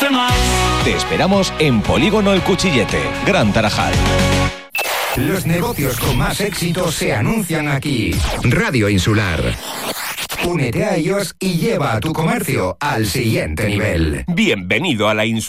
Te esperamos en Polígono El Cuchillete, Gran Tarajal. Los negocios con más éxito se anuncian aquí. Radio Insular. Únete a ellos y lleva a tu comercio al siguiente nivel. Bienvenido a la Insular.